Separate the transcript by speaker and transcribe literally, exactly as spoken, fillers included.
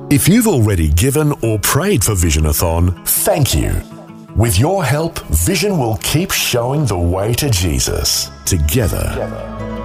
Speaker 1: If you've already given or prayed for Visionathon, thank you. With your help, Vision will keep showing the way to Jesus. Together,